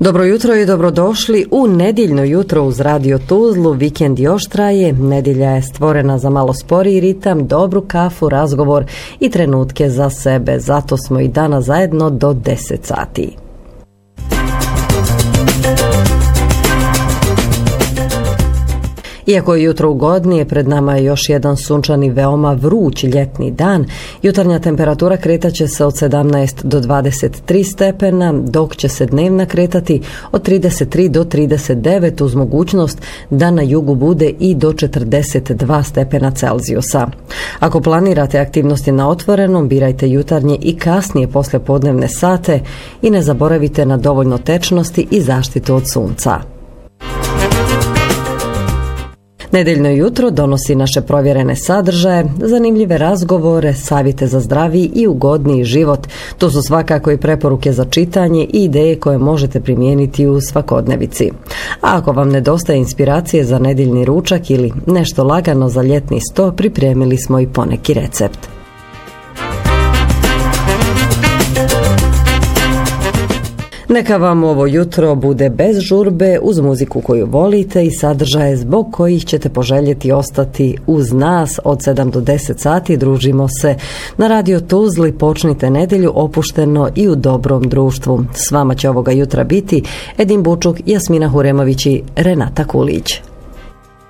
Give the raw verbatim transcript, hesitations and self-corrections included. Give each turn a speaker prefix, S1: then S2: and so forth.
S1: Dobro jutro i dobrodošli u nedjeljno jutro uz Radio Tuzlu. Vikend još traje, nedjelja je stvorena za malo sporiji ritam, dobru kafu, razgovor i trenutke za sebe. Zato smo i danas zajedno do deset sati. Iako je jutro ugodnije, pred nama je još jedan sunčani, veoma vruć ljetni dan. Jutarnja temperatura kretaće se od sedamnaest do dvadeset tri stepena, dok će se dnevna kretati od trideset tri do trideset devet uz mogućnost da na jugu bude i do četrdeset dva stepena Celzijusa. Ako planirate aktivnosti na otvorenom, birajte jutarnje i kasnije poslijepodnevne sate i ne zaboravite na dovoljno tečnosti i zaštitu od sunca. Nedeljno jutro donosi naše provjerene sadržaje, zanimljive razgovore, savjete za zdraviji i ugodniji život. To su svakako i preporuke za čitanje i ideje koje možete primijeniti u svakodnevici. A ako vam nedostaje inspiracije za nedeljni ručak ili nešto lagano za ljetni sto, pripremili smo i poneki recept. Neka vam ovo jutro bude bez žurbe, uz muziku koju volite i sadržaje zbog kojih ćete poželjeti ostati uz nas. Od sedam do deset sati družimo se na Radio Tuzli. Počnite nedjelju opušteno i u dobrom društvu. S vama će ovoga jutra biti Edin Bučuk, Jasmina Huremović i Renata Kulić.